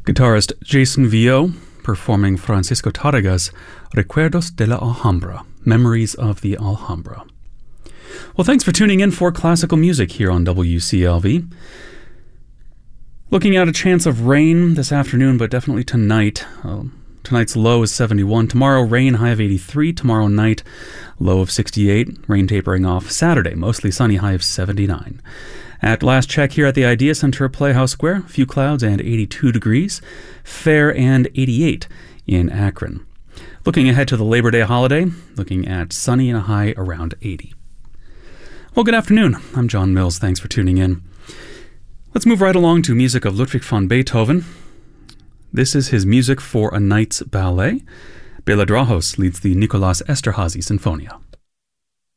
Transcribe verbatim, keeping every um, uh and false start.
Guitarist Jason Vio performing Francisco Tarraga's Recuerdos de la Alhambra, Memories of the Alhambra. Well, thanks for tuning in for classical music here on W C L V. Looking at a chance of rain this afternoon, but definitely tonight. Uh, tonight's low is seventy-one. Tomorrow, rain, high of eighty-three. Tomorrow night, low of sixty-eight. Rain tapering off Saturday, mostly sunny, high of seventy-nine. At last check here at the Idea Center at Playhouse Square, a few clouds and eighty-two degrees. Fair and eighty-eight in Akron. Looking ahead to the Labor Day holiday, looking at sunny and a high around eighty. Well, good afternoon. I'm John Mills. Thanks for tuning in. Let's move right along to music of Ludwig van Beethoven. This is his music for A Night's Ballet. Bela Drahos leads the Nicolas Esterhazy Sinfonia.